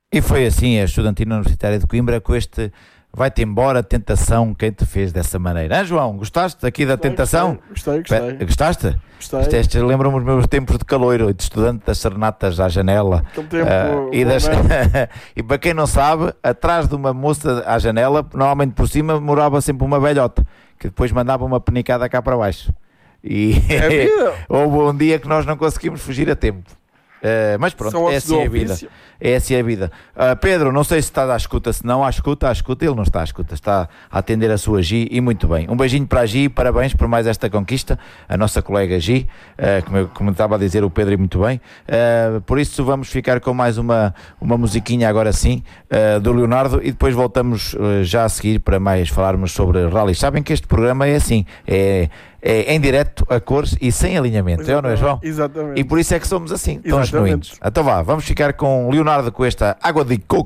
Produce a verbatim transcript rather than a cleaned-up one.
E foi assim a Estudantina Universitária de Coimbra com este vai-te embora, tentação, quem te fez dessa maneira. Ah, João, gostaste aqui da Gostei, tentação? Gostei, gostei. Pe- Gostaste? Gostei. Isto, este lembra-me os meus tempos de caloiro, de estudante das serenatas à janela. Aquele tempo, Ah, e, bom, das- né? e para quem não sabe, atrás de uma moça à janela, normalmente por cima, morava sempre uma velhota, que depois mandava uma penicada cá para baixo. E É vida. houve um dia que nós não conseguimos fugir a tempo. Uh, mas pronto, São é ossos do assim a vida. ofício. É assim a vida. Uh, Pedro, não sei se está à escuta, se não à escuta, à escuta, ele não está à escuta, está a atender a sua Gi e muito bem. Um beijinho para a Gi, parabéns por mais esta conquista, a nossa colega Gi, uh, como, eu, como estava a dizer o Pedro e muito bem. Uh, por isso vamos ficar com mais uma, uma musiquinha agora sim, uh, do Leonardo e depois voltamos uh, já a seguir para mais falarmos sobre rallies. Sabem que este programa é assim, é, é em direto, a cores e sem alinhamento, é ou não é, João? Exatamente. E por isso é que somos assim, tão Exatamente. genuínos. Então vá, vamos ficar com Leonardo com esta água de coco.